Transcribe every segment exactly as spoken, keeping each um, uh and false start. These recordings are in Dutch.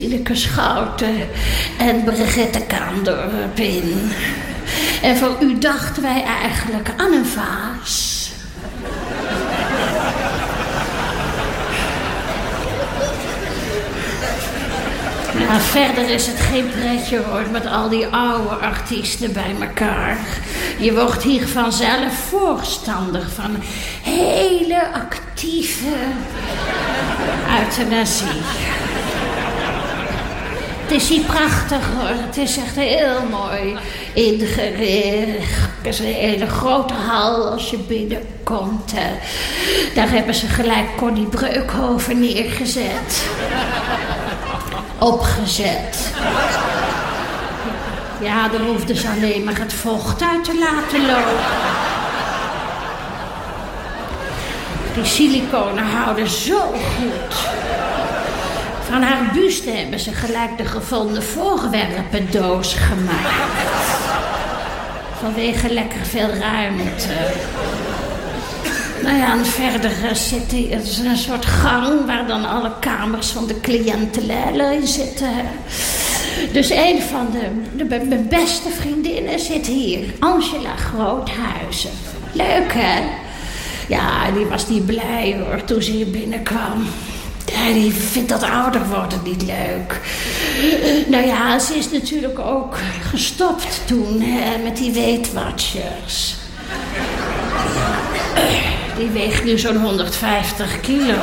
Lelijke Schouten en Brigitte Kaandorp in. En voor u dachten wij eigenlijk aan een vaas. Maar verder is het geen pretje hoor, met al die oude artiesten bij elkaar. Je wordt hier vanzelf voorstander van hele actieve euthanasie. Het is hier prachtig hoor, het is echt heel mooi ingericht. Het is een hele grote hal als je binnenkomt. Daar hebben ze gelijk Connie Breukhoven neergezet. Opgezet. Ja, daar hoefden ze alleen maar het vocht uit te laten lopen. Die siliconen houden zo goed. Van haar buste hebben ze gelijk de gevonden voorwerpendoos gemaakt. Vanwege lekker veel ruimte. Nou ja, en verder zit hij, het is een soort gang waar dan alle kamers van de cliënten in zitten. Dus een van de, de, mijn beste vriendinnen zit hier. Angela Groothuizen. Leuk hè? Ja, die was niet blij hoor toen ze hier binnenkwam. Ja, die vindt dat ouder worden niet leuk. Nou ja, ze is natuurlijk ook gestopt toen hè, met die Weight Watchers. Die weegt nu zo'n honderdvijftig kilo.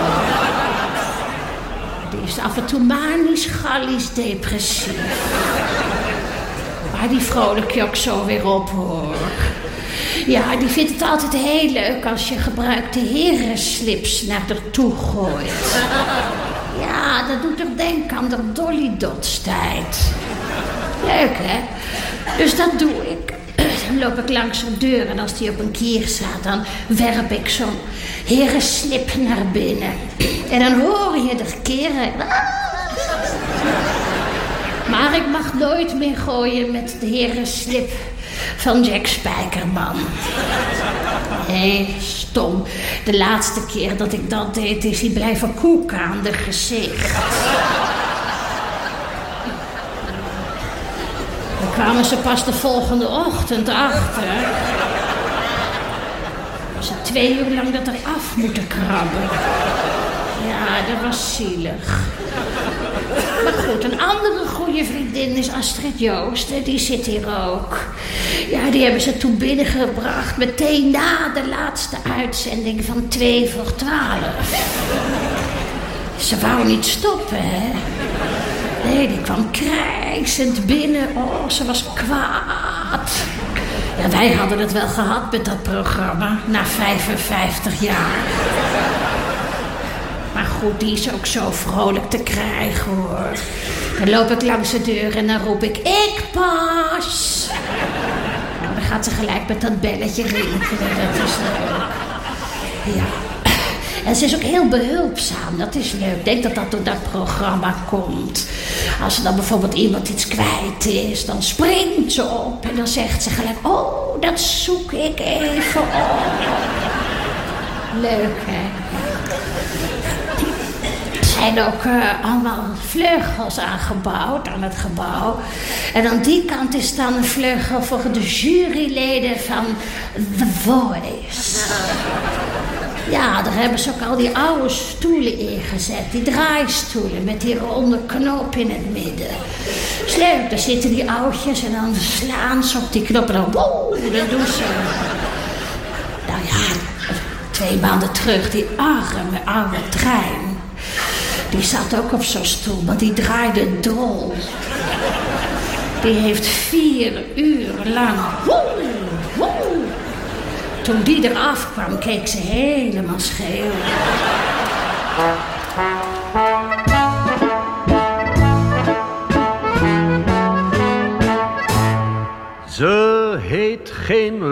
Die is af en toe manisch, gallisch, depressief. Maar die vrolijk je ook zo weer op hoor. Ja, die vindt het altijd heel leuk als je gebruikte herenslips naar haar toe gooit. Ja, dat doet er denken aan de Dolly Dots tijd. Leuk hè? Dus dat doe ik. Dan loop ik langs een deur en als die op een kier staat, dan werp ik zo'n herenslip naar binnen. En dan hoor je de keren. Maar ik mag nooit meer gooien met de herenslip van Jack Spijkerman. Nee, stom. De laatste keer dat ik dat deed, is hij blijven koeken aan de gezicht. Daar kwamen ze pas de volgende ochtend achter. Ze twee uur lang dat eraf moeten krabben. Ja, dat was zielig. Maar goed, een andere goede vriendin is Astrid Joost. Die zit hier ook. Ja, die hebben ze toen binnengebracht. Meteen na de laatste uitzending van twee voor twaalf. Ze wou niet stoppen, hè. Nee, die kwam krijsend binnen. Oh, ze was kwaad. Ja, wij hadden het wel gehad met dat programma. Na vijfenvijftig jaar. Maar goed, die is ook zo vrolijk te krijgen, hoor. Dan loop ik langs de deur en dan roep ik, ik pas. En dan gaat ze gelijk met dat belletje rinkelen. Dat is leuk. Ja. En ze is ook heel behulpzaam, dat is leuk. Ik denk dat dat door dat programma komt. Als er dan bijvoorbeeld iemand iets kwijt is, dan springt ze op. En dan zegt ze gelijk, oh, dat zoek ik even op. Leuk, hè? Er zijn ook uh, allemaal vleugels aangebouwd aan het gebouw. En aan die kant is dan een vleugel voor de juryleden van The Voice. Ja, daar hebben ze ook al die oude stoelen ingezet. Die draaistoelen met die ronde knoop in het midden. Is leuk, daar zitten die oudjes en dan slaan ze op die knop en dan wow, dat doen ze. Nou ja, twee maanden terug, die arme oude trein. Die zat ook op zo'n stoel, maar die draaide dol. Die heeft vier uur lang woe, woe. Toen die eraf kwam, keek ze helemaal scheel. Ze heet geen